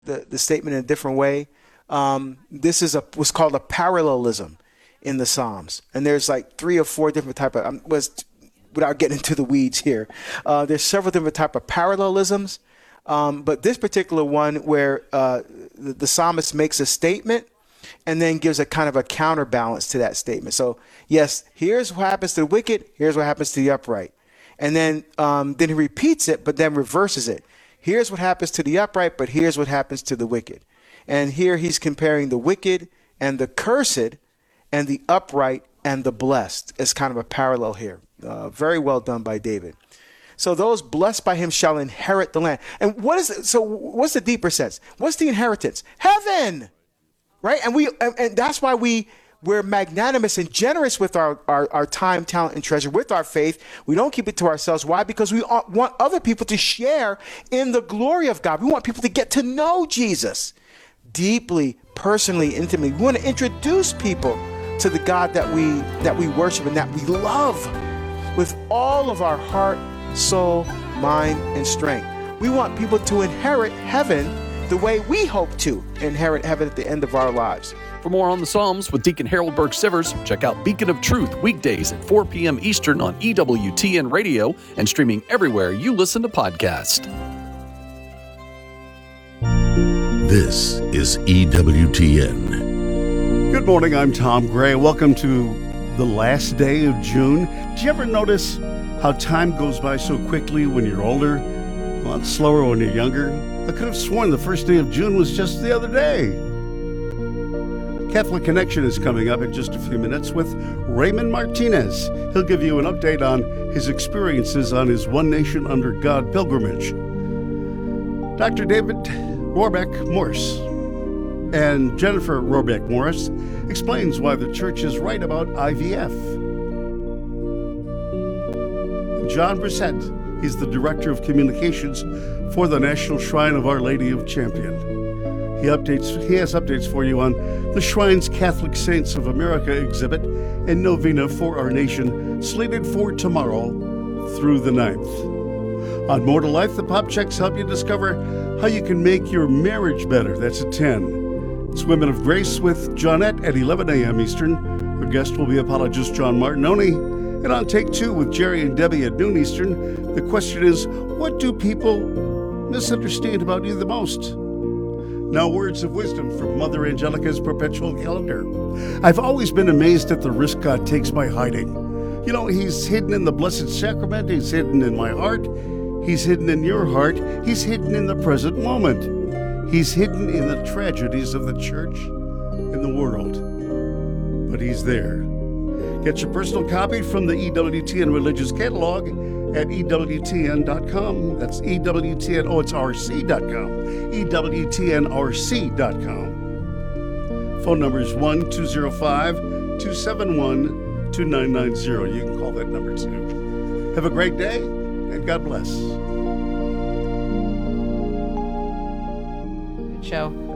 the statement in a different way. This is what's called a parallelism in the Psalms. And there's like 3 or 4 different type of, without getting into the weeds here, there's several different type of parallelisms. But this particular one where the psalmist makes a statement and then gives a kind of a counterbalance to that statement. So yes, here's what happens to the wicked. Here's what happens to the upright. And then he repeats it, but then reverses it. Here's what happens to the upright, but here's what happens to the wicked. And here he's comparing the wicked and the cursed and the upright and the blessed as kind of a parallel here. Very well done by David. So those blessed by him shall inherit the land. And what's the deeper sense? What's the inheritance? Heaven, right? And that's why we're magnanimous and generous with our time, talent, and treasure, with our faith. We don't keep it to ourselves. Why? Because we want other people to share in the glory of God. We want people to get to know Jesus deeply, personally, intimately. We want to introduce people to the God that we worship and that we love with all of our heart, soul, mind, and strength. We want people to inherit heaven the way we hope to inherit heaven at the end of our lives. For more on the Psalms with Deacon Harold Burke-Sivers, check out Beacon of Truth weekdays at 4 p.m. Eastern on EWTN Radio and streaming everywhere you listen to podcasts. This is EWTN. Good morning, I'm Tom Gray. Welcome to the last day of June. Did you ever notice how time goes by so quickly when you're older? A lot slower when you're younger. I could have sworn the first day of June was just the other day. Catholic Connection is coming up in just a few minutes with Raymond Martinez. He'll give you an update on his experiences on his One Nation Under God pilgrimage. Dr. David Rohrbeck Morse and Jennifer Rohrbeck Morris explains why the church is right about IVF. John Brissett, he's the Director of Communications for the National Shrine of Our Lady of Champion. He has updates for you on the Shrine's Catholic Saints of America exhibit and novena for our nation, slated for tomorrow through the 9th. On More to Life, the Pop Checks help you discover how you can make your marriage better. That's at 10. It's Women of Grace with Johnette at 11 a.m. Eastern. Her guest will be apologist John Martinoni. And on Take 2 with Jerry and Debbie at noon Eastern, the question is, what do people misunderstand about you the most? Now, words of wisdom from Mother Angelica's perpetual calendar. I've always been amazed at the risk God takes by hiding. You know, he's hidden in the Blessed Sacrament. He's hidden in my heart. He's hidden in your heart. He's hidden in the present moment. He's hidden in the tragedies of the church and the world. But he's there. Get your personal copy from the EWTN Religious Catalog at EWTN.com. That's EWTN, it's RC.com. EWTNRC.com. Phone number is 1-205-271-2990. You can call that number too. Have a great day, and God bless. Show.